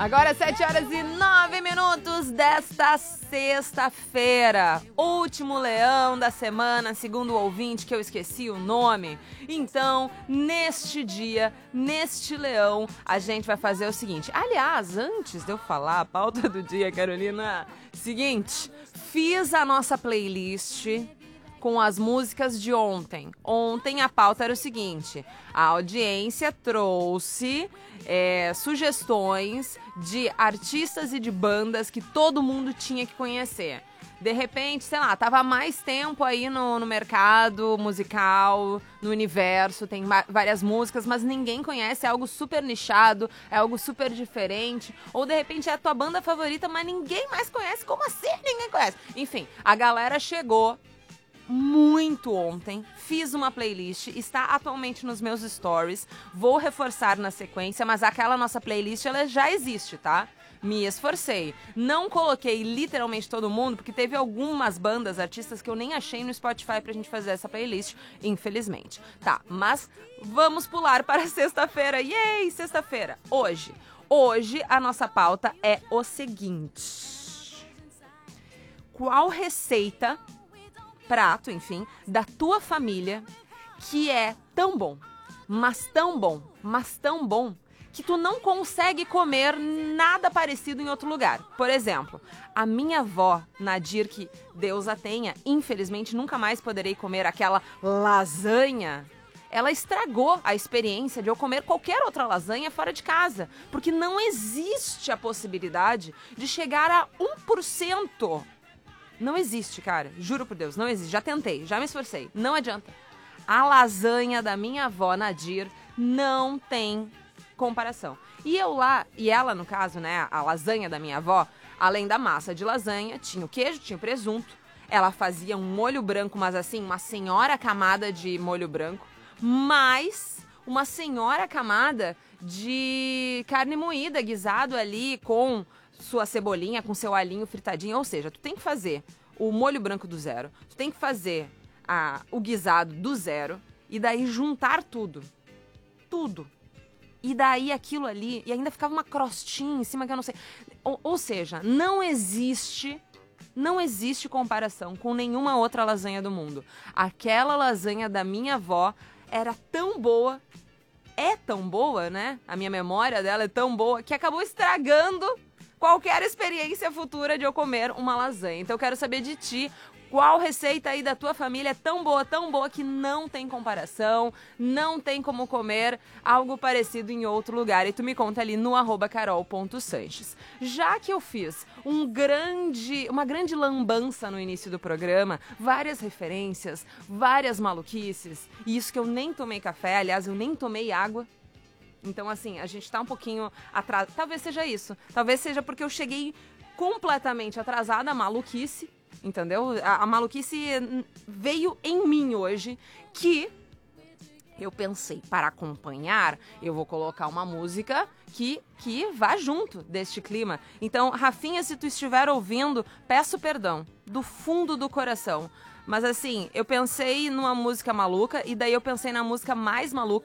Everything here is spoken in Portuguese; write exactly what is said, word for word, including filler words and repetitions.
Agora sete horas e nove minutos desta sexta-feira. Último leão da semana, segundo o ouvinte que eu esqueci o nome. Então, neste dia, neste leão, a gente vai fazer o seguinte. Aliás, antes de eu falar a pauta do dia, Carolina, seguinte, fiz a nossa playlist com as músicas de ontem. Ontem a pauta era o seguinte, a audiência trouxe é, sugestões de artistas e de bandas que todo mundo tinha que conhecer. De repente, sei lá, tava mais tempo aí no, no mercado musical, no universo, tem várias músicas, mas ninguém conhece, é algo super nichado, é algo super diferente, ou de repente é a tua banda favorita, mas ninguém mais conhece, como assim ninguém conhece? Enfim, a galera chegou muito ontem, fiz uma playlist, está atualmente nos meus stories, vou reforçar na sequência, mas aquela nossa playlist ela já existe, tá? Me esforcei. Não coloquei literalmente todo mundo, porque teve algumas bandas, artistas que eu nem achei no Spotify pra gente fazer essa playlist, infelizmente. Tá, mas vamos pular para sexta-feira. Yay, sexta-feira. Hoje. Hoje a nossa pauta é o seguinte. Qual receita, prato, enfim, da tua família que é tão bom, mas tão bom, mas tão bom, que tu não consegue comer nada parecido em outro lugar. Por exemplo, a minha avó, Nadir, que Deus a tenha, infelizmente nunca mais poderei comer aquela lasanha. Ela estragou a experiência de eu comer qualquer outra lasanha fora de casa, porque não existe a possibilidade de chegar a um por cento. Não existe, cara. Juro por Deus, não existe. Já tentei, já me esforcei. Não adianta. A lasanha da minha avó, Nadir, não tem comparação. E eu lá, e ela no caso, né, a lasanha da minha avó, além da massa de lasanha, tinha o queijo, tinha o presunto. Ela fazia um molho branco, mas assim, uma senhora camada de molho branco, mais uma senhora camada de carne moída, guisado ali com sua cebolinha, com seu alhinho fritadinho. Ou seja, tu tem que fazer o molho branco do zero, tu tem que fazer a, o guisado do zero e daí juntar tudo. Tudo. E daí aquilo ali, e ainda ficava uma crostinha em cima que eu não sei. Ou, ou seja, não existe, não existe comparação com nenhuma outra lasanha do mundo. Aquela lasanha da minha avó era tão boa, é tão boa, né? A minha memória dela é tão boa que acabou estragando qualquer experiência futura de eu comer uma lasanha. Então eu quero saber de ti, qual receita aí da tua família é tão boa, tão boa que não tem comparação, não tem como comer algo parecido em outro lugar. E tu me conta ali no arroba carol ponto sanches. Já que eu fiz um grande, uma grande lambança no início do programa, várias referências, várias maluquices, e isso que eu nem tomei café, aliás, eu nem tomei água. Então, assim, a gente tá um pouquinho atrasado. Talvez seja isso. Talvez seja porque eu cheguei completamente atrasada, maluquice. Entendeu? A, a maluquice veio em mim hoje, que eu pensei, para acompanhar, eu vou colocar uma música que, que vá junto deste clima. Então, Rafinha, se tu estiver ouvindo, peço perdão, do fundo do coração. Mas assim, eu pensei numa música maluca e daí eu pensei na música mais maluca